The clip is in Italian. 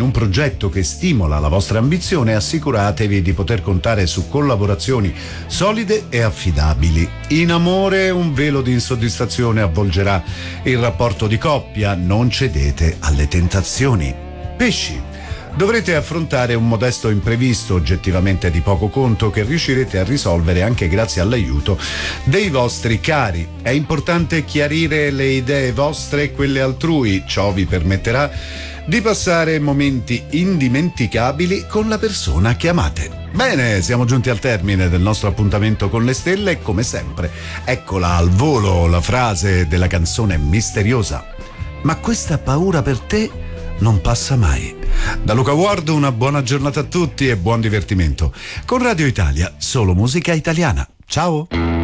un progetto che stimola la vostra ambizione, assicuratevi di poter contare su collaborazioni solide e affidabili. In amore un velo di insoddisfazione avvolgerà il rapporto di coppia, non cedete alle tentazioni. Pesci, dovrete affrontare un modesto imprevisto oggettivamente di poco conto che riuscirete a risolvere anche grazie all'aiuto dei vostri cari. È importante chiarire le idee vostre e quelle altrui, ciò vi permetterà di passare momenti indimenticabili con la persona che amate. Bene, siamo giunti al termine del nostro appuntamento con le stelle e come sempre, eccola al volo la frase della canzone misteriosa. Ma questa paura per te non passa mai. Da Luca Ward una buona giornata a tutti e buon divertimento con Radio Italia, solo musica italiana. Ciao!